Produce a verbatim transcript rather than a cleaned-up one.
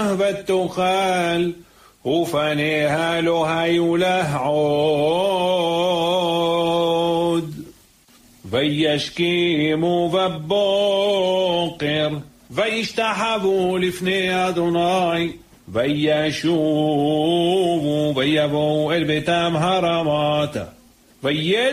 ותאכל, ופניה לא היו לה עוד. וישכימו בבוקר, וישתחוו לפני אדוני, וישובו ויבואו אל ביתם הרמתה. וידעו